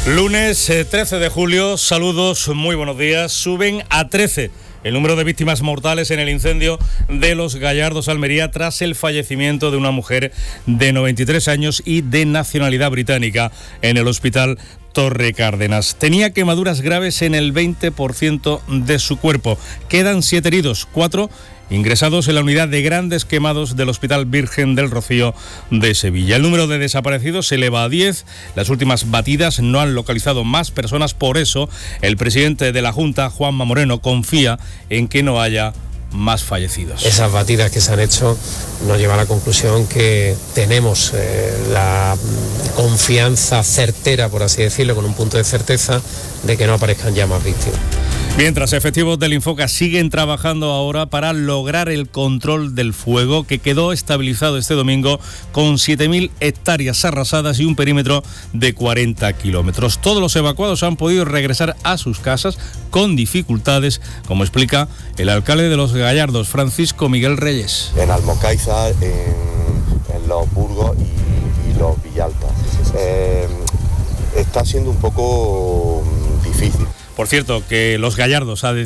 Lunes 13 de julio, saludos, muy buenos días. Suben a 13 el número de víctimas mortales en el incendio de Los Gallardos, Almería, tras el fallecimiento de una mujer de 93 años y de nacionalidad británica en el hospital Torre Cárdenas. Tenía quemaduras graves en el 20% de su cuerpo. Quedan 7 heridos, 4 ingresados en la unidad de grandes quemados del Hospital Virgen del Rocío de Sevilla. El número de desaparecidos se eleva a 10. Las últimas batidas no han localizado más personas. Por eso, el presidente de la Junta, Juanma Moreno, confía en que no haya más fallecidos. Esas batidas que se han hecho nos llevan a la conclusión que tenemos la confianza certera, por así decirlo, con un punto de certeza de que no aparezcan ya más víctimas. Mientras, efectivos del Infoca siguen trabajando ahora para lograr el control del fuego, que quedó estabilizado este domingo con 7.000 hectáreas arrasadas y un perímetro de 40 kilómetros. Todos los evacuados han podido regresar a sus casas con dificultades, como explica el alcalde de Los Gallardos, Francisco Miguel Reyes. En Almocaiza, en Los Burgos y Los Villaltas. Está siendo un poco difícil. Por cierto, que Los Gallardos ha